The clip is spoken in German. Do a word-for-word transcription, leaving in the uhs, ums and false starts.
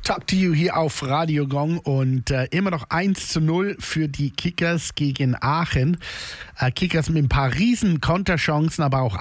Talk to You hier auf Radio Gong und äh, immer noch eins zu null für die Kickers gegen Aachen. Äh, Kickers mit ein paar riesen Konterchancen, aber auch